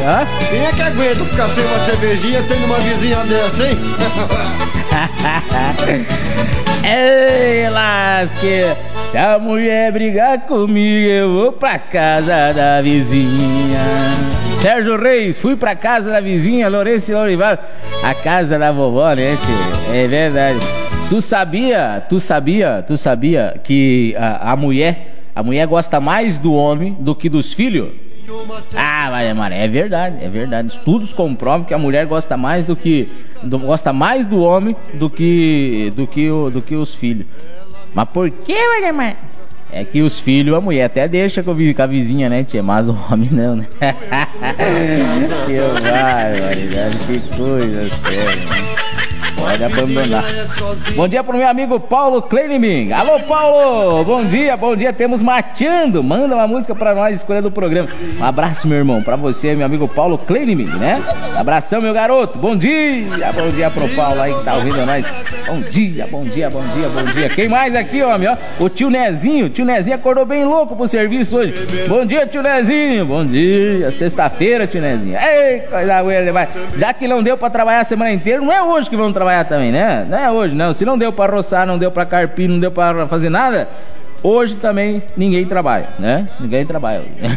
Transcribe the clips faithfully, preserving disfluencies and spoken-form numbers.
Hã? Quem é que aguenta ficar sem uma cervejinha tendo uma vizinha dessa, hein? Ei, lasque, se a mulher brigar comigo, eu vou pra casa da vizinha. Sérgio Reis, fui pra casa da vizinha, Lourenço Lourival, a casa da vovó, né, tio? É verdade. Tu sabia, tu sabia, tu sabia que a, a mulher, a mulher gosta mais do homem do que dos filhos? Ah, Maria Mara, é verdade, é verdade. Estudos comprovam que a mulher gosta mais do que do, gosta mais do homem do que do que o, do que os filhos. Mas por que, Maria Mara? É que os filhos, a mulher até deixa com a vizinha, né, tia? Mas o homem não, né? Que barbaridade, que coisa séria, né? Pode abandonar. Bom dia pro meu amigo Paulo Kleineming. Alô, Paulo! Bom dia, bom dia. Temos Mateando. Manda uma música pra nós, escolha do programa. Um abraço, meu irmão, pra você, meu amigo Paulo Kleineming, né? Abração, meu garoto. Bom dia, bom dia pro Paulo aí que tá ouvindo nós. Bom dia, bom dia, bom dia, bom dia. Quem mais aqui, homem, ó? O tio Nezinho. O tio Nezinho acordou bem louco pro serviço hoje. Bom dia, tio Nezinho. Bom dia. Sexta-feira, tio Nezinho. Ei, coisa boa. Já que não deu pra trabalhar a semana inteira, não é hoje que vamos trabalhar também, né? Não é hoje, não. Se não deu pra roçar, não deu pra carpir, não deu pra fazer nada, hoje também ninguém trabalha, né? Ninguém trabalha hoje.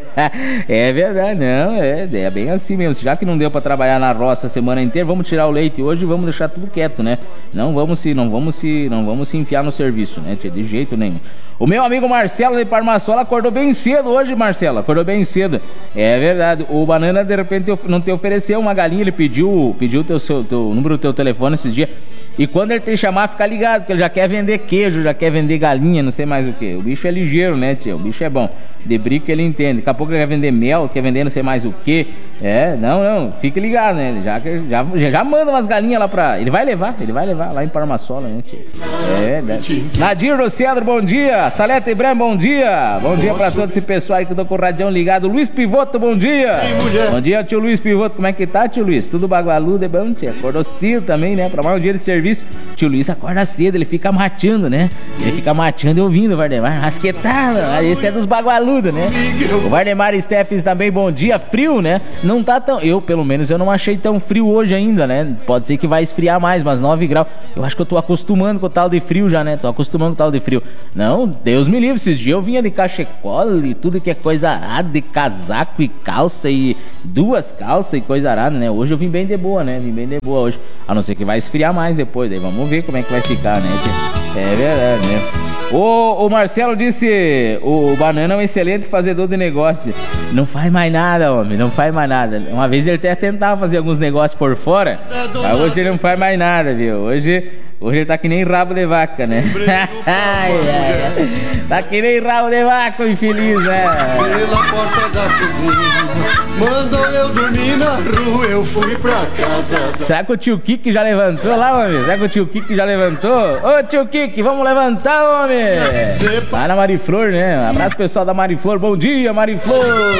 É verdade, não, é, é bem assim mesmo. Já que não deu pra trabalhar na roça a semana inteira, vamos tirar o leite hoje e vamos deixar tudo quieto, né? Não vamos se, não vamos se, não vamos se enfiar no serviço, né? De jeito nenhum. O meu amigo Marcelo de Parmassola acordou bem cedo hoje, Marcelo. Acordou bem cedo. É verdade. O Banana, de repente, não te ofereceu uma galinha. Ele pediu, pediu teu, seu, teu número do teu telefone esses dias. E quando ele te chamar, fica ligado, porque ele já quer vender queijo, já quer vender galinha, não sei mais o que. O bicho é ligeiro, né, tio? O bicho é bom. De brico ele entende. Daqui a pouco ele quer vender mel, quer vender não sei mais o que. É, não, não. Fique ligado, né? Ele já, já, já manda umas galinhas lá pra... Ele vai levar, ele vai levar lá em Parmassola, né, tio? É, né? Nadir do Cedro, bom dia. Saleta Ibrahim, bom dia. Bom dia pra todo esse pessoal aí que tô com o radião ligado. Luiz Pivoto, bom dia. Bom dia, tio Luiz Pivoto. Como é que tá, tio Luiz? Tudo bagualudo, é bom, tio? Acordou cedo também, né? Pra mais um dia de serviço. Tio Luiz acorda cedo, ele fica mateando, né? Ele fica mateando e ouvindo o Vardemar. Rasquetado, esse é dos bagualudos, né? O Vardemar Steffes também, bom dia. Frio, né? Não tá tão... Eu, pelo menos, eu não achei tão frio hoje ainda, né? Pode ser que vai esfriar mais, mas nove graus. Eu acho que eu tô acostumando com o tal de frio já, né? Tô acostumando com o tal de frio. Não, Deus me livre, esses dias eu vinha de cachecol e tudo que é coisa arada, de casaco e calça e duas calças e coisa arada, né? Hoje eu vim bem de boa, né? Vim bem de boa hoje. A não ser que vai esfriar mais depois, daí vamos ver como é que vai ficar, né? É verdade, né? O, o Marcelo disse, o Banana é um excelente fazedor de negócio. Não faz mais nada, homem, não faz mais nada. Uma vez ele até tentava fazer alguns negócios por fora, mas hoje ele não faz mais nada, viu? Hoje... Hoje ele tá que nem rabo de vaca, né? Ai, ai, tá que nem rabo de vaca, infeliz, né? Pela porta da cozinha, mandou eu dormir na rua, eu fui pra casa. Será que o tio Kiki já levantou lá, homem? Será que o tio Kiki já levantou? Ô, tio Kiki, vamos levantar, homem! Lá na Mariflor, né? Um abraço pessoal da Mariflor, bom dia, Mariflor!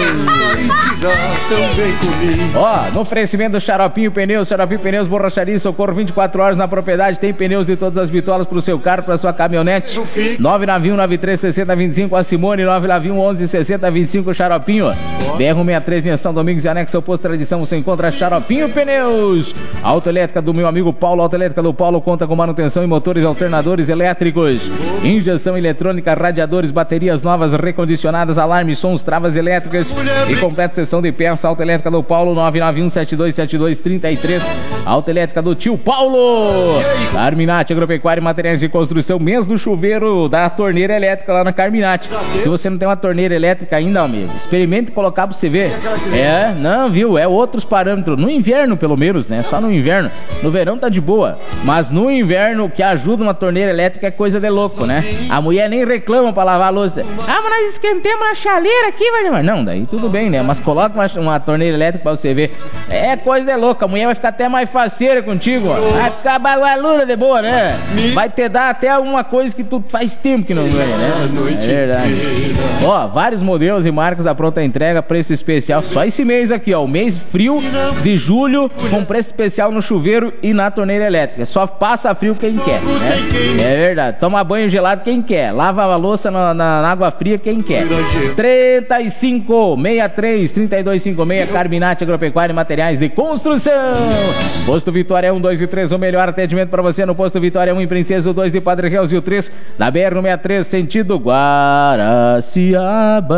Ó, no oferecimento do Xaropinho Pneus, Xaropinho Pneus, borracharia e socorro vinte e quatro horas na propriedade, tem pneus de todas as bitolas pro seu carro, pra sua caminhonete. nove nove um nove três seis zero dois cinco, a Simone, nove nove um onze sessenta vinte e cinco, Xaropinho. B R cento e sessenta e três em São Domingos e anexo ao posto Tradição, você encontra Xaropinho Pneus. Autoelétrica do meu amigo Paulo, Autoelétrica do Paulo conta com manutenção em motores alternadores elétricos, injeção eletrônica, radiadores, baterias novas, recondicionadas, alarmes, sons, travas elétricas e completa sessão de peça. Autoelétrica do Paulo, nove nove um sete dois sete dois três três. Autoelétrica do tio Paulo. Carminati Agropecuária e Materiais de Construção, mês do chuveiro da torneira elétrica lá na Carminati. Se você não tem uma torneira elétrica ainda, amigo, experimente colocar pra você ver. É, não, viu? É outros parâmetros. No inverno, pelo menos, né? Só no inverno. No verão tá de boa. Mas no inverno, o que ajuda uma torneira elétrica é coisa de louco, né? A mulher nem reclama pra lavar a louça. Ah, mas nós esquentemos a chaleira aqui, Vardemar. Não, daí tudo bem, né? Mas coloca uma, uma torneira elétrica pra você ver. É coisa de louco. A mulher vai ficar até mais faceira contigo, ó. Vai ficar bagualuda de boa, né? Vai te dar até alguma coisa que tu faz tempo que não ganha, né? É verdade. Ó, vários modelos e marcas da pronta entrega, preço especial só esse mês aqui, ó. O mês frio de julho com preço especial no chuveiro e na torneira elétrica. Só passa frio quem quer, né? É verdade. Toma banho gelado quem quer. Lava a louça na, na, na água fria quem quer. trinta e cinco, sessenta e três, trinta e dois cinquenta e seis, Carminati Agropecuária e Materiais de Construção. Posto Vitória um, dois e três, o melhor atendimento para você no Posto Vitória um em Princesa, o dois de Padre Reus e o três da B R sessenta e três, sentido Guaraciaba.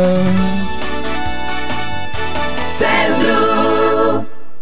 Centro.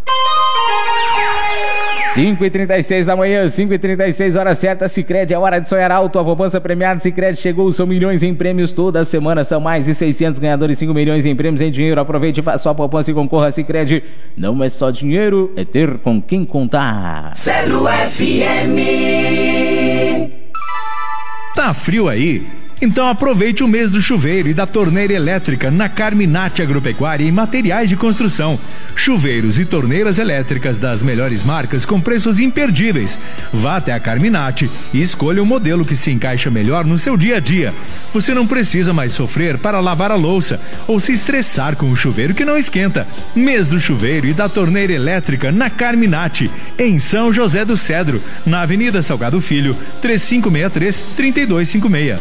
cinco e trinta e seis da manhã, cinco e trinta e seis, hora certa. Sicredi, é hora de sonhar alto. A poupança premiada Sicredi chegou, são milhões em prêmios toda semana. São mais de seiscentos ganhadores, cinco milhões em prêmios em dinheiro. Aproveite e faça sua poupança e concorra a Sicredi. Não é só dinheiro, é ter com quem contar. Celo F M. Tá frio aí? Então aproveite o mês do chuveiro e da torneira elétrica na Carminati Agropecuária e Materiais de Construção. Chuveiros e torneiras elétricas das melhores marcas com preços imperdíveis. Vá até a Carminati e escolha o modelo que se encaixa melhor no seu dia a dia. Você não precisa mais sofrer para lavar a louça ou se estressar com o chuveiro que não esquenta. Mês do chuveiro e da torneira elétrica na Carminati, em São José do Cedro, na Avenida Salgado Filho, três cinco seis três, três dois cinco seis.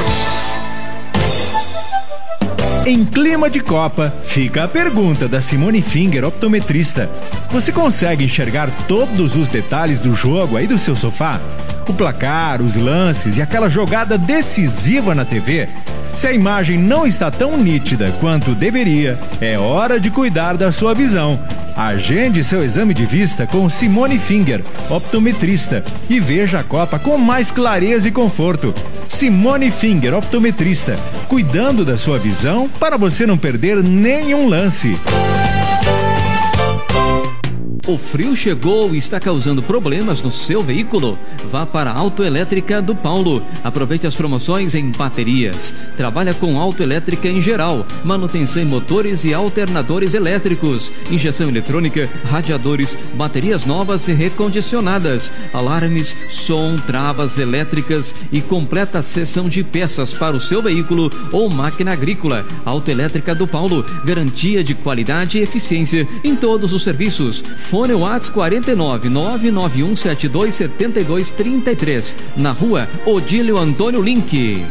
Em clima de Copa, fica a pergunta da Simone Finger, optometrista. Você consegue enxergar todos os detalhes do jogo aí do seu sofá? O placar, os lances e aquela jogada decisiva na T V? Se a imagem não está tão nítida quanto deveria, é hora de cuidar da sua visão. Agende seu exame de vista com Simone Finger, optometrista, e veja a Copa com mais clareza e conforto. Simone Finger, optometrista, cuidando da sua visão para você não perder nenhum lance. O frio chegou e está causando problemas no seu veículo? Vá para a Autoelétrica do Paulo. Aproveite as promoções em baterias. Trabalha com autoelétrica em geral, manutenção em motores e alternadores elétricos, injeção eletrônica, radiadores, baterias novas e recondicionadas, alarmes, som, travas elétricas e completa seção de peças para o seu veículo ou máquina agrícola. Autoelétrica do Paulo, garantia de qualidade e eficiência em todos os serviços. Fone WhatsApp quarenta e nove, nove nove um sete dois sete dois três três, na rua Odílio Antônio Link.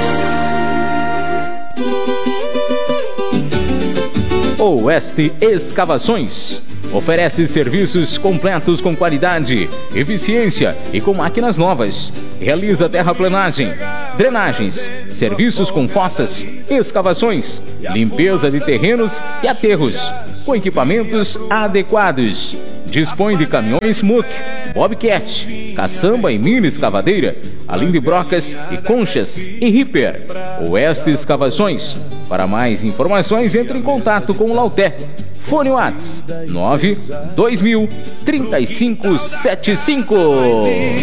Oeste Escavações oferece serviços completos com qualidade, eficiência e com máquinas novas. Realiza terraplanagem, drenagens, serviços com fossas, escavações, limpeza de terrenos e aterros, com equipamentos adequados. Dispõe de caminhões Muck, Bobcat, caçamba e mini escavadeira, além de brocas e conchas e Ripper. Oeste Escavações. Para mais informações, entre em contato com o Lauté. Fone WhatsApp nove dois mil, trinta e cinco setenta e cinco.